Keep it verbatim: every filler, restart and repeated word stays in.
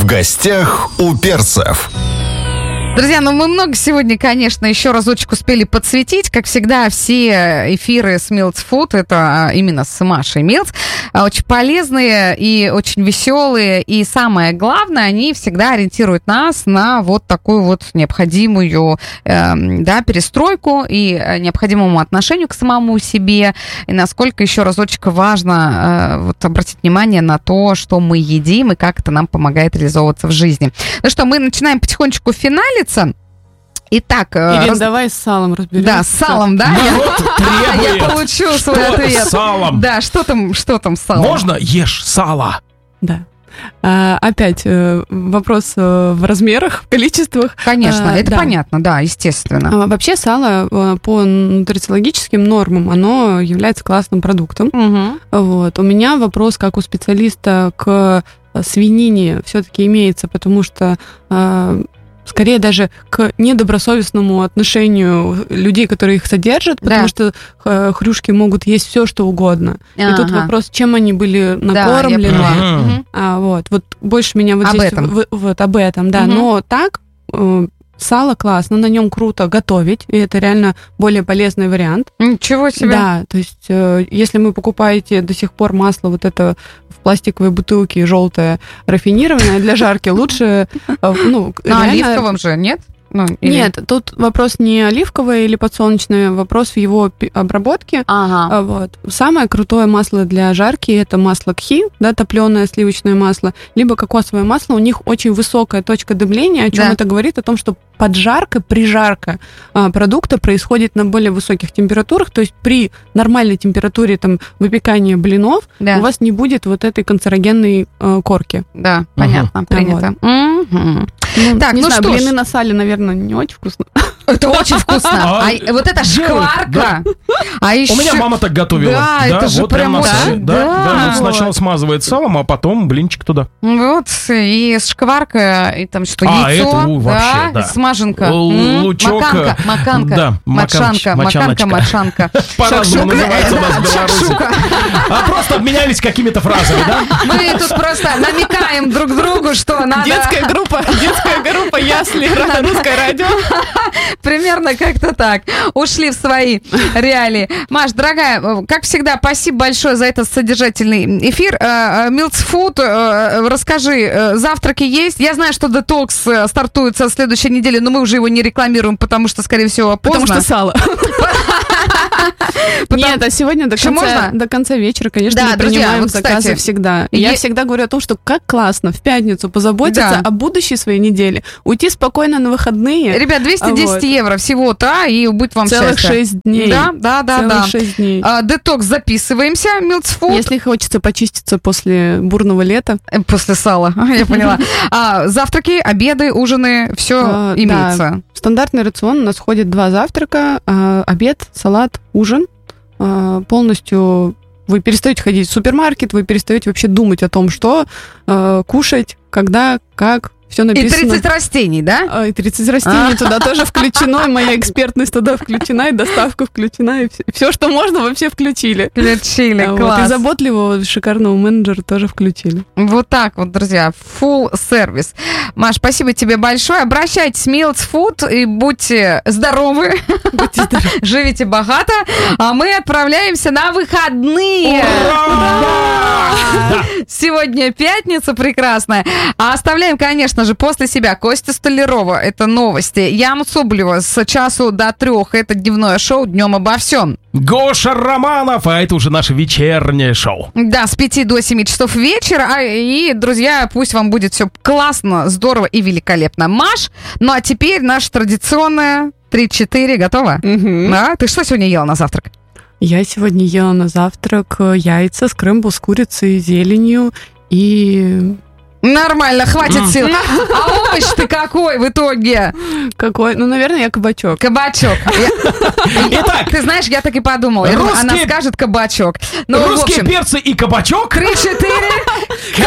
гостях у перцев. Друзья, ну мы много сегодня, конечно, еще разочек успели подсветить. Как всегда, все эфиры с Милц Фуд, это именно с Машей Милц, очень полезные и очень веселые. И самое главное, они всегда ориентируют нас на вот такую вот необходимую э, да, перестройку и необходимому отношению к самому себе. И насколько еще разочек важно э, вот, обратить внимание на то, что мы едим и как это нам помогает реализовываться в жизни. Ну что, мы начинаем потихонечку финалиться. Итак, Ирин, раз... давай с салом разберемся. Да, с салом, да? Я, я получу свой что ответ. С салом? Да, что там, что там с салом? Можно ешь сало? Да. А, опять э, вопрос э, в размерах, в количествах. Конечно, а, это да. понятно, да, естественно. А, вообще сало э, по нутрициологическим нормам, оно является классным продуктом. Угу. Вот. У меня вопрос, как у специалиста, к свинине все-таки имеется, потому что... Э, скорее даже к недобросовестному отношению людей, которые их содержат, потому да. что э, хрюшки могут есть все, что угодно. Ага. И тут вопрос, чем они были накормлены. Да, угу. а, вот, вот больше меня вот об здесь... этом. В, вот об этом, да. Угу. Но так... Э, сало классно, на нем круто готовить, и это реально более полезный вариант. Ничего себе. Да, то есть, э, если вы покупаете до сих пор масло вот это в пластиковой бутылке желтое, рафинированное для жарки, лучше... э, ну, На оливковом же, нет? Ну, или... Нет, тут вопрос не оливковое или подсолнечное, вопрос в его обработке. Ага. Вот. Самое крутое масло для жарки – это масло кхи, да, топленое сливочное масло, либо кокосовое масло. У них очень высокая точка дымления, о чем да. это говорит? О том, что поджарка, прижарка а, продукта происходит на более высоких температурах, то есть при нормальной температуре там, выпекания блинов да. у вас не будет вот этой канцерогенной а, корки. Да, понятно, угу. принято. Вот. Угу. Ну, так, не ну знаю, что блины ж. на сале, наверное, не очень вкусно. Это очень вкусно. А вот это шкварка. А еще... У меня мама так готовила. Да, да это же вот прям... прям Да, да, да, да, вот вот. сначала смазывает салом, а потом блинчик туда. Вот, и шкварка, и там что, а, яйцо, это, у, вообще, да, да. смаженка, Л- лучок, маканка, маканка, да, мочанка, маканка, мочанка. По-разному называется у нас в Беларуси. А просто обменялись какими-то фразами, да? Мы тут просто намекаем друг другу, что надо... Детская группа, детская группа ясли, русское радио. Примерно как-то так. Ушли в свои реалии. Маш, дорогая, как всегда, спасибо большое за этот содержательный эфир. Милц Фуд, расскажи, завтраки есть? Я знаю, что детокс стартует со следующей недели, но мы уже его не рекламируем, потому что, скорее всего, поздно. Потому что сало. Нет, а сегодня до конца, до конца вечера, конечно, да, мы друзья, принимаем вот, заказы кстати, всегда. И я всегда говорю о том, что как классно в пятницу позаботиться да. о будущей своей неделе, уйти спокойно на выходные. Ребят, двести десять вот. евро всего-то, и будет вам Целых счастье. шесть дней. Да, да, да. Целых да. шесть дней. А, детокс записываемся, Милц Фуд. Если хочется почиститься после бурного лета. После сала, я поняла. А, завтраки, обеды, ужины, все а, имеется. Да. Стандартный рацион у нас входит два завтрака, а, обед, салат, ужин. А, полностью вы перестаете ходить в супермаркет, вы перестаете вообще думать о том, что а, кушать, когда, как. Все написано. И тридцать растений, да? А, и тридцать растений туда тоже включено, и моя экспертность туда включена, и доставка включена, и все, все что можно, вообще включили. Включили, а, класс. Вот, и заботливого, шикарного менеджера тоже включили. Вот так вот, друзья, full сервис. Маш, спасибо тебе большое. Обращайтесь в Милц Фуд и будьте здоровы. Будьте здоровы. Живите богато. А мы отправляемся на выходные. Ура! Да! Сегодня пятница прекрасная. А оставляем, конечно же, после себя Костя Столярова. Это новости. Яну Соболева с часу до трех. Это дневное шоу «Днем обо всем». Гоша Романов, а это уже наше вечернее шоу. Да, с пяти до семи часов вечера. И, друзья, пусть вам будет все классно, здорово и великолепно. Маш, ну а теперь наша традиционная три-четыре. Готова? Угу. Да? Ты что сегодня ела на завтрак? Я сегодня ела на завтрак яйца, скрэмбл с курицей, зеленью и... Нормально, хватит сил. А овощ ты какой в итоге? Какой? Ну, наверное, я кабачок. Кабачок. Итак, ты знаешь, я так и подумала. Я думаю, она скажет кабачок. Русские перцы и кабачок. Три-четыре.